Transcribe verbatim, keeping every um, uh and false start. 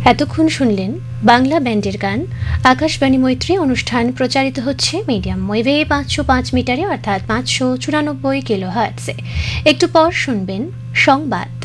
এতক্ষণ শুনলেন বাংলা ব্যান্ডের গান। আকাশবাণী মৈত্রী অনুষ্ঠান প্রচারিত হচ্ছে মিডিয়াম ওয়েভে পাঁচশো পাঁচ মিটারে অর্থাৎ পাঁচশো চুরানব্বই কিলো হার্টসে। একটু পর শুনবেন সংবাদ।